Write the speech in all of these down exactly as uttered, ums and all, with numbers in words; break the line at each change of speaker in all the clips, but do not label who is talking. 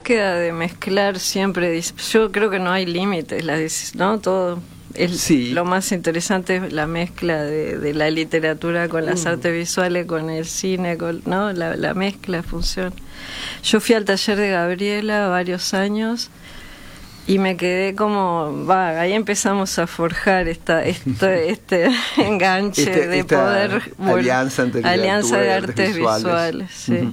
búsqueda de mezclar siempre, yo creo que no hay límites, la, ¿no? Todo es sí. Lo más interesante es la mezcla de, de la literatura con las mm. artes visuales, con el cine, con, ¿no? La, la mezcla funciona. Yo fui al taller de Gabriela varios años y me quedé como, va, ahí empezamos a forjar esta, esto, este enganche este, de poder,
alianza,
bueno, alianza de artes visuales, visuales sí. Uh-huh.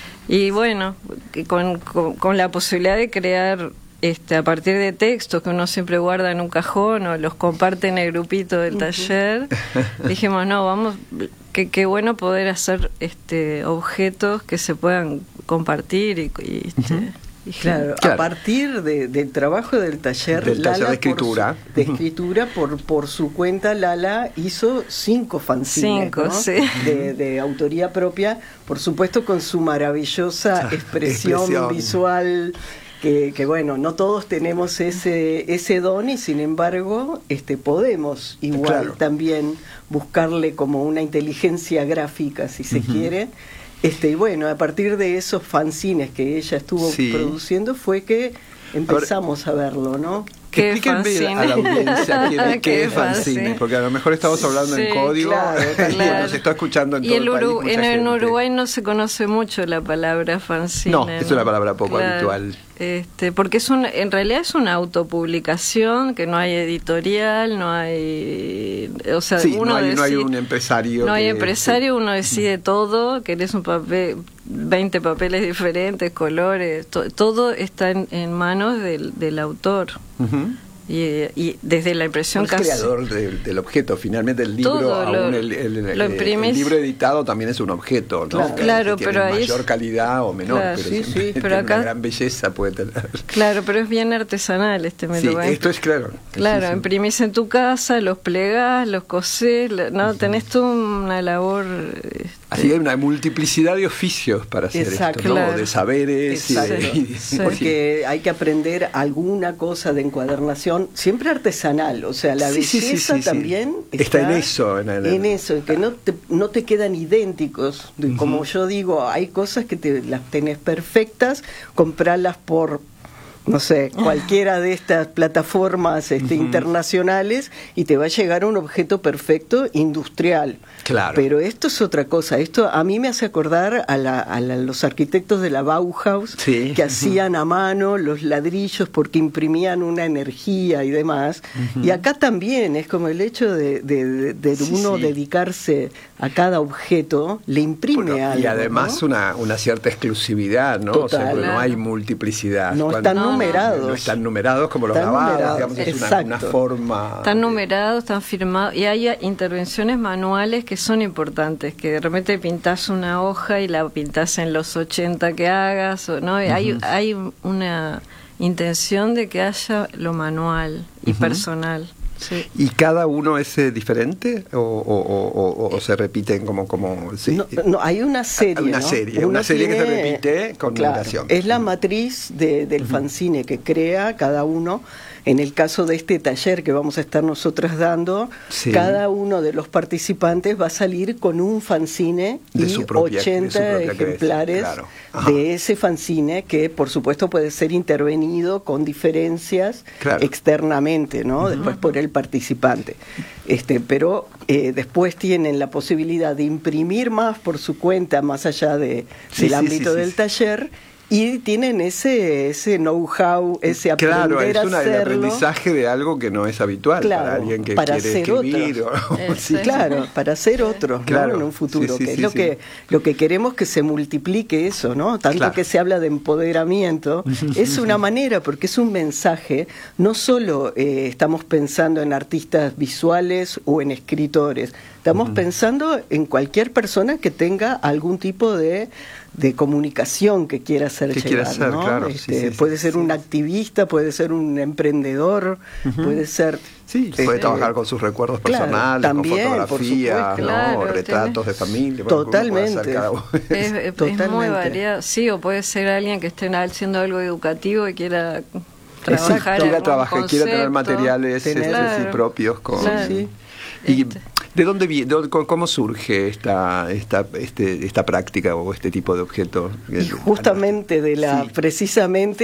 Y bueno, con, con, con la posibilidad de crear este a partir de textos que uno siempre guarda en un cajón o los comparte en el grupito del taller, uh-huh. dijimos, no, vamos, que qué bueno poder hacer este objetos que se puedan compartir y, y este, uh-huh.
Claro, claro, a partir de, del trabajo del taller,
del taller
Lala
de escritura,
por su, de escritura por, por su cuenta, Lala hizo cinco fanzines,
cinco,
¿no?
sí.
de, de autoría propia, por supuesto con su maravillosa expresión, expresión. visual, que, que bueno, no todos tenemos ese ese don y sin embargo este podemos igual claro. también buscarle como una inteligencia gráfica, si se uh-huh. quiere. Este, y bueno, a partir de esos fanzines que ella estuvo sí. produciendo fue que empezamos a, ver, a verlo, ¿no?
Que explíquenme a la audiencia qué, qué, qué es fanzine, porque a lo mejor estamos hablando sí, en código
claro,
y
claro.
nos está escuchando en
y
todo
el
el
Uru-
país.
En,
en
Uruguay no se conoce mucho la palabra fanzine.
No, es una palabra poco
claro.
habitual.
Este, porque es un, en realidad es una autopublicación, que no hay editorial, no hay, o sea,
sí,
uno
no hay,
decide,
no hay un empresario.
No hay
que,
empresario,
sí.
uno decide todo, querés un papel, veinte papeles diferentes, colores, to, todo está en, en manos del, del autor. Uh-huh. Y, y desde la impresión
el
casi
creador del, del objeto, finalmente el libro
todo
aún
lo,
el, el, el,
lo
el libro editado también es un objeto, ¿no?
Claro, claro
que
pero
tiene
ahí
mayor
es,
calidad o menor,
claro,
pero,
sí, sí, pero
tiene
acá,
una gran belleza puede tener.
Claro, pero es bien artesanal este método.
Sí, esto es claro.
Claro,
sí, sí.
imprimís en tu casa, los plegás, los cosés, no, uh-huh. tenés toda una labor. Este,
así que hay una multiplicidad de oficios para hacer
exacto,
esto, ¿no?
claro.
De saberes y de, y de,
sí. Porque hay que aprender alguna cosa de encuadernación, siempre artesanal, o sea, la
sí,
belleza
sí, sí, sí,
también
sí. Está, está en eso, en, el,
en eso, que no te, no te quedan idénticos. Uh-huh. Como yo digo, hay cosas que te las tenés perfectas, comprarlas por no sé, cualquiera de estas plataformas este, uh-huh. internacionales y te va a llegar un objeto perfecto industrial.
Claro.
Pero esto es otra cosa. Esto a mí me hace acordar a, la, a la, los arquitectos de la Bauhaus sí. que uh-huh. hacían a mano los ladrillos porque imprimían una energía y demás. Uh-huh. Y acá también es como el hecho de, de, de, de sí, uno sí. dedicarse a cada objeto, le imprime bueno, algo.
Y además ¿no? una, una cierta exclusividad, ¿no?
Total,
o sea,
claro.
no hay multiplicidad.
No
Cuando,
están no, numerados.
No están numerados como los
están
grabados, digamos, es una, una forma...
Están numerados, están firmados, y hay intervenciones manuales que son importantes, que de repente pintás una hoja y la pintás en los ochenta que hagas, o no, uh-huh. hay, hay una intención de que haya lo manual y uh-huh. personal. Sí.
¿Y cada uno es eh, diferente o, o, o, o, o se repiten como... como sí?
no, no, hay una serie,
Hay una
¿no?
serie,
Uno
una serie
tiene,
que se repite con
claro,
numeración.
Es la matriz de, del uh-huh. fanzine que crea cada uno. En el caso de este taller que vamos a estar nosotras dando, sí. cada uno de los participantes va a salir con un fanzine de y propia, ochenta ejemplares claro. de ese fanzine que por supuesto puede ser intervenido con diferencias claro. externamente, ¿no? Uh-huh. Después por el participante. Este, pero eh, después tienen la posibilidad de imprimir más por su cuenta, más allá de,
sí,
del
sí,
ámbito
sí,
del
sí.
taller. Y tienen ese ese know-how, ese aprender
claro, es una,
a hacerlo.
El aprendizaje de algo que no es habitual
claro,
para alguien que
para
quiere escribir. O,
eh, sí. Claro, para ser otros
claro.
¿no? en un futuro.
Sí, sí,
que
sí,
es lo,
sí.
que, lo que queremos que se multiplique eso, ¿no? Tanto claro. que se habla de empoderamiento. Es una manera, porque es un mensaje. No solo eh, estamos pensando en artistas visuales o en escritores. Estamos uh-huh. pensando en cualquier persona que tenga algún tipo de... de comunicación que quiera hacer
que
llegar,
quiera hacer,
¿no?
claro.
Este,
sí, sí,
puede
sí,
ser
sí.
un activista, puede ser un emprendedor, uh-huh. puede ser...
Sí,
este,
puede trabajar con sus recuerdos
claro,
personales,
también,
con fotografía,
por
¿no?
claro,
retratos de familia.
Totalmente.
Bueno,
es, es, es muy variado. Sí, o puede ser alguien que esté haciendo algo educativo y quiera... trabajar
quiera trabajar, quiera tener materiales
tener,
este,
claro,
sí, propios con...
Claro.
Sí.
Y,
este.
¿de dónde viene, cómo surge esta esta este, esta práctica o este tipo de objeto?
Y justamente de la, sí. precisamente